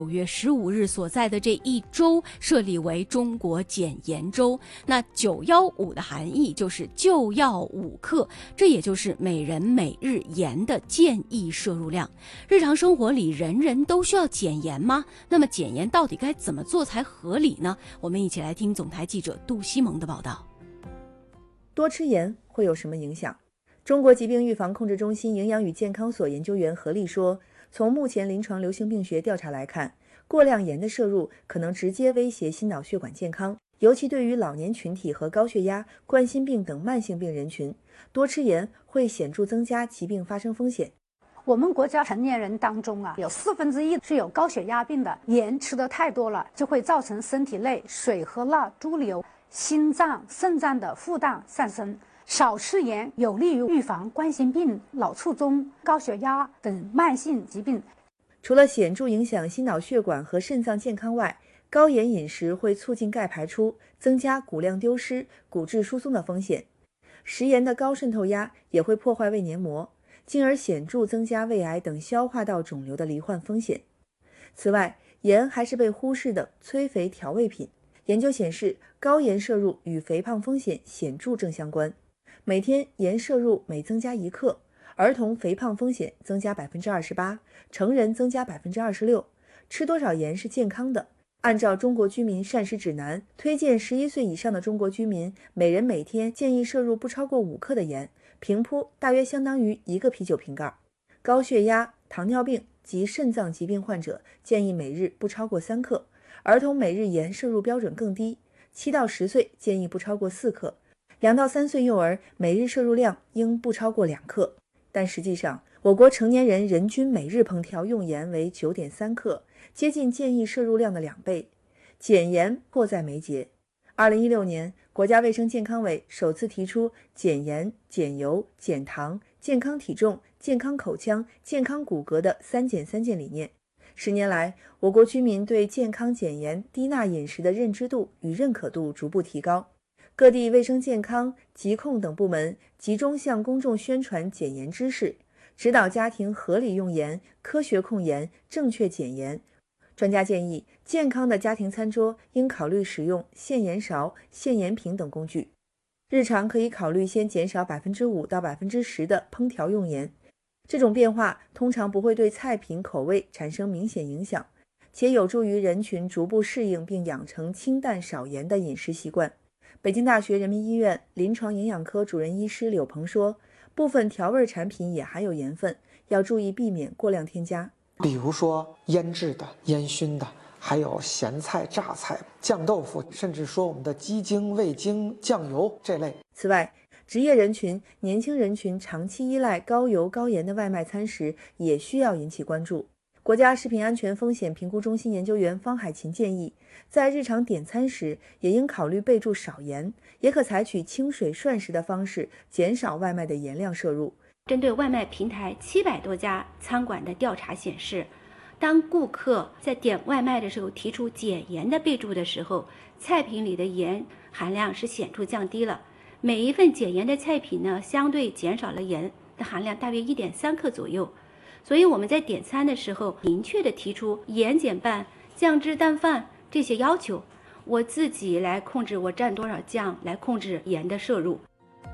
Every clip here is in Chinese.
9月15日所在的这一周设立为中国减盐周。那915的含义就是就要5克，这也就是每人每日盐的建议摄入量。日常生活里人人都需要减盐吗？那么减盐到底该怎么做才合理呢？我们一起来听总台记者杜西蒙的报道。 多吃盐会有什么影响？中国疾病预防控制中心营养与健康所研究员何丽说，从目前临床流行病学调查来看，过量盐的摄入可能直接威胁心脑血管健康，尤其对于老年群体和高血压、冠心病等慢性病人群，多吃盐会显著增加疾病发生风险。 我们国家成年人当中有1/4是有高血压病的，盐吃得太多了，就会造成身体内水和钠潴留，心脏、肾脏的负担上升。少吃盐有利于预防冠心病、脑卒中、高血压等慢性疾病。 除了显著影响心脑血管和肾脏健康外，高盐饮食会促进钙排出，增加骨量丢失、骨质疏松的风险。食盐的高渗透压也会破坏胃黏膜，进而显著增加胃癌等消化道肿瘤的罹患风险。此外，盐还是被忽视的催肥调味品。研究显示，高盐摄入与肥胖风险显著正相关。每天盐摄入每增加1克，儿童肥胖风险增加 28%， 成人增加 26%。 吃多少盐是健康的？按照中国居民膳食指南，推荐11岁以上的中国居民每人每天建议摄入不超过5克的盐，平铺大约相当于1个啤酒瓶盖。高血压、糖尿病及肾脏疾病患者建议每日不超过3克，儿童每日盐摄入标准更低，7到10岁建议不超过4克，2到3岁幼儿每日摄入量应不超过2克。但实际上，我国成年人人均每日烹调用盐为 9.3 克，接近建议摄入量的2倍。减盐迫在眉睫。2016年，国家卫生健康委首次提出减盐、减油、减糖、健康体重、健康口腔、健康骨骼的3减3健理念。10年来，我国居民对健康减盐、低钠饮食的认知度与认可度逐步提高。各地卫生健康、疾控等部门集中向公众宣传减盐知识，指导家庭合理用盐、科学控盐、正确减盐。专家建议，健康的家庭餐桌应考虑使用限盐勺、限盐瓶等工具。日常可以考虑先减少 5% 到 10% 的烹调用盐，这种变化通常不会对菜品口味产生明显影响，且有助于人群逐步适应并养成清淡少盐的饮食习惯。北京大学人民医院临床营养科主任医师柳鹏说，部分调味产品也含有盐分，要注意避免过量添加。 比如说腌制的、烟熏的，还有咸菜、榨菜、酱豆腐，甚至说我们的鸡精、味精、酱油这类。 此外，职业人群、年轻人群长期依赖高油高盐的外卖餐食也需要引起关注。国家食品安全风险评估中心研究员方海琴建议，在日常点餐时也应考虑备注少盐，也可采取清水涮食的方式，减少外卖的盐量摄入。 针对外卖平台700多家餐馆的调查显示，当顾客在点外卖的时候提出减盐的备注的时候，菜品里的盐含量是显著降低了。每一份减盐的菜品呢，相对减少了盐的含量大约1.3克左右。所以我们在点餐的时候，明确的提出盐减半、酱汁淡饭这些要求，我自己来控制我蘸多少酱，来控制鹽嘅攝入。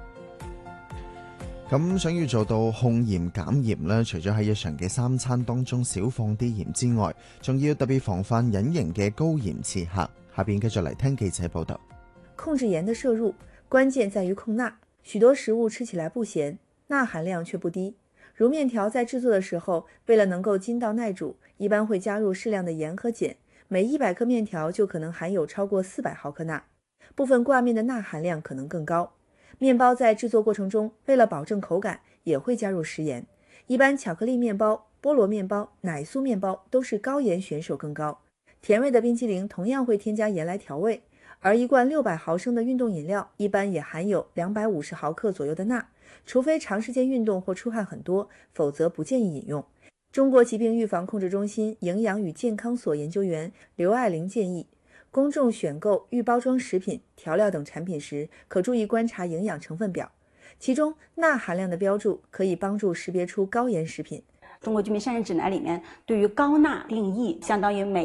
咁想要做到控鹽減鹽咧，除咗喺日常嘅3餐當中少放啲鹽之外，仲要特別防範隱形嘅高鹽刺客。下邊繼續嚟聽記者報道。 控制鹽的攝入，關鍵在於控鈉。許多食物吃起來不鹹，鈉含量卻不低。如麵條在製作的時候，為了能夠筋道耐煮，一般會加入適量的鹽和鹼，每100克麵條就可能含有超過400毫克鈉。部分掛麵的鈉含量可能更高。麵包在製作過程中，為了保證口感，也會加入食鹽。一般巧克力麵包、菠蘿麵包、奶酥麵包都是高鹽選手更高。甜味的冰淇淋同樣會添加鹽來調味，而一罐600毫升的運動飲料一般也含有250毫克左右的鈉，除非長時間運動或出汗很多，否則不建議飲用。中國疾病預防控制中心營養與健康所研究員劉愛玲建議，公眾選購預包裝食品、調料等產品時，可注意觀察營養成分表，其中鈉含量的標注可以幫助識別出高鹽食品。 中国居民膳食指南里面对于高钠定义，相当于每